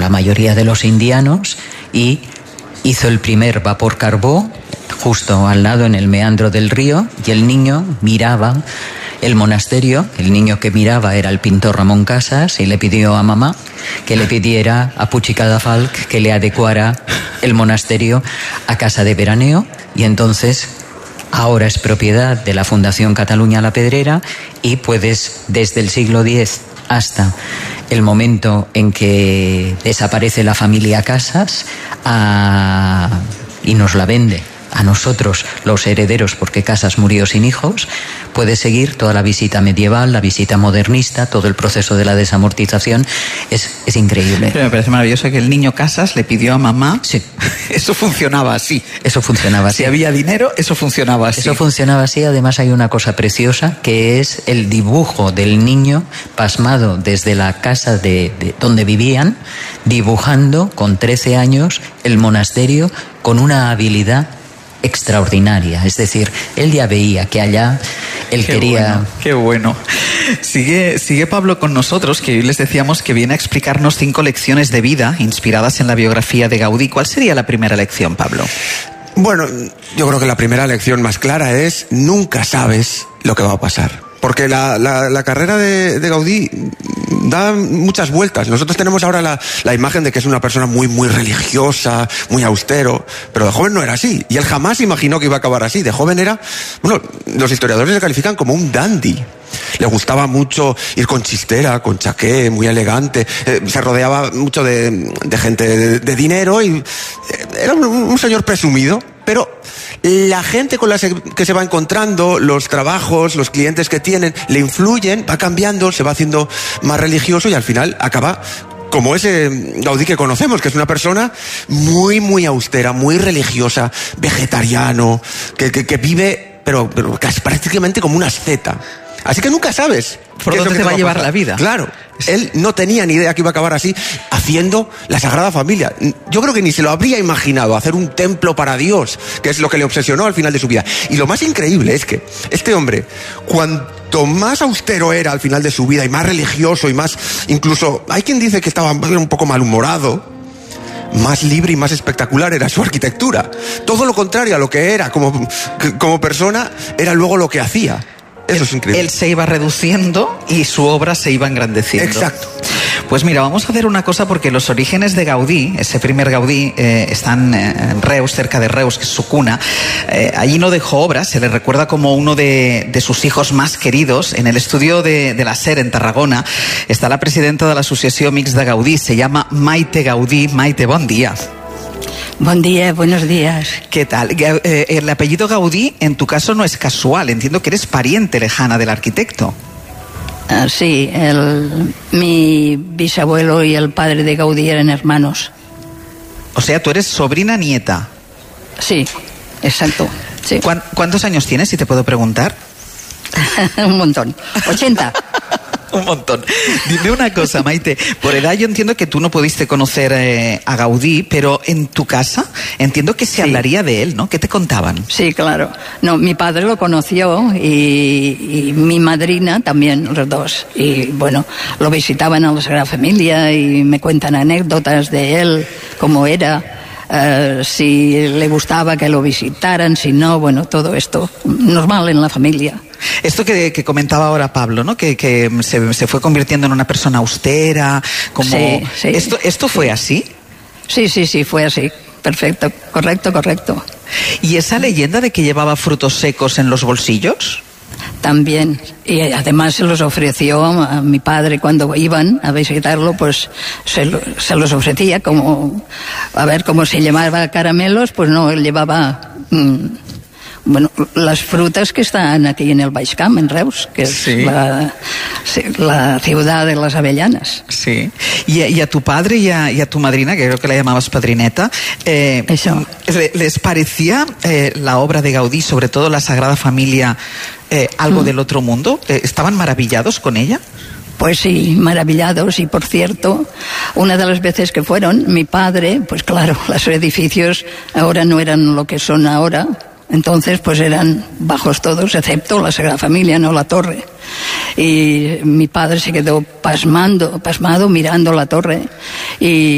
la mayoría de los indianos, y hizo el primer vapor carbó justo al lado en el meandro del río, y el niño miraba el monasterio. El niño que miraba era el pintor Ramón Casas, y le pidió a mamá que le pidiera a Puig i Cadafalch que le adecuara el monasterio a casa de veraneo, y entonces ahora es propiedad de la Fundación Cataluña La Pedrera, y puedes, desde el siglo X hasta el momento en que desaparece la familia Casas, y nos la vende a nosotros, los herederos, porque Casas murió sin hijos, puedes seguir toda la visita medieval, la visita modernista, todo el proceso de la desamortización. Es increíble. Pero me parece maravilloso que el niño Casas le pidió a mamá. Sí. Eso funcionaba así. Eso funcionaba así. Si había dinero, eso funcionaba así. Eso funcionaba así. Además hay una cosa preciosa, que es el dibujo del niño pasmado desde la casa de donde vivían, dibujando con 13 años el monasterio con una habilidad extraordinaria. Es decir, él ya veía que allá él quería... Bueno, qué bueno. Sigue Pablo con nosotros, que hoy les decíamos que viene a explicarnos 5 lecciones de vida inspiradas en la biografía de Gaudí. ¿Cuál sería la primera lección, Pablo? Bueno, yo creo que la primera lección más clara es: nunca sabes lo que va a pasar. Porque la carrera de Gaudí da muchas vueltas. Nosotros tenemos ahora la imagen de que es una persona muy, muy religiosa, muy austero, pero de joven no era así. Y él jamás imaginó que iba a acabar así. De joven era, bueno, los historiadores le califican como un dandy. Le gustaba mucho ir con chistera, con chaqué, muy elegante. Se rodeaba mucho de gente de dinero, y era un señor presumido. Pero la gente con la que se va encontrando, los trabajos, los clientes que tienen, le influyen, va cambiando, se va haciendo más religioso, y al final acaba como ese Gaudí que conocemos, que es una persona muy, muy austera, muy religiosa, vegetariano, que vive, pero casi prácticamente como una asceta. Así que nunca sabes por dónde te va a llevar la vida. Claro, él no tenía ni idea que iba a acabar así, haciendo la Sagrada Familia. Yo creo que ni se lo habría imaginado, hacer un templo para Dios, que es lo que le obsesionó al final de su vida. Y lo más increíble es que este hombre, cuanto más austero era al final de su vida, y más religioso, y más, incluso, hay quien dice que estaba un poco malhumorado, más libre y más espectacular era su arquitectura. Todo lo contrario a lo que era como persona, era luego lo que hacía. Eso es increíble. Él se iba reduciendo y su obra se iba engrandeciendo. Exacto. Pues mira, vamos a hacer una cosa, porque los orígenes de Gaudí, ese primer Gaudí, están en Reus, cerca de Reus, que es su cuna. Allí no dejó obras, se le recuerda como uno de sus hijos más queridos. En el estudio de la SER, en Tarragona, está la presidenta de la Asociació Amics de Gaudí, se llama Maite Gaudí. Maite, bon dia. Buen día, buenos días. ¿Qué tal? El apellido Gaudí, en tu caso, no es casual. Entiendo que eres pariente lejana del arquitecto. Sí, mi bisabuelo y el padre de Gaudí eran hermanos. O sea, tú eres sobrina nieta. Sí, exacto. Sí. ¿Cuántos años tienes, si te puedo preguntar? Un montón. 80. Un montón. Dime una cosa, Maite. Por edad yo entiendo que tú no pudiste conocer a Gaudí, pero en tu casa entiendo que se hablaría de él, ¿no? ¿Qué te contaban? Sí, claro. No, mi padre lo conoció y mi madrina también, los dos. Y bueno, lo visitaban a la Sagrada Familia y me cuentan anécdotas de él, cómo era. Si le gustaba que lo visitaran, si no, bueno, todo esto normal en la familia. Esto que comentaba ahora Pablo, ¿no? Que se fue convirtiendo en una persona austera, como... Sí, sí. ¿Esto fue así? Sí, fue así. Perfecto, correcto. ¿Y esa leyenda de que llevaba frutos secos en los bolsillos? También, y además se los ofreció a mi padre cuando iban a visitarlo, pues se los ofrecía como, a ver, como se llevaba caramelos, pues no, él llevaba bueno, las frutas que están aquí en el Baix Camp, en Reus, que es la ciudad de las avellanas. Sí. Y a tu padre y a tu madrina, que creo que la llamabas padrineta, Eso. ¿les parecía la obra de Gaudí, sobre todo la Sagrada Familia, algo del otro mundo? ¿Estaban maravillados con ella? Pues sí, maravillados. Y por cierto, una de las veces que fueron, mi padre, pues claro, los edificios ahora no eran lo que son ahora. Entonces, pues eran bajos todos, excepto la Sagrada Familia, no la torre. Y mi padre se quedó pasmado mirando la torre. Y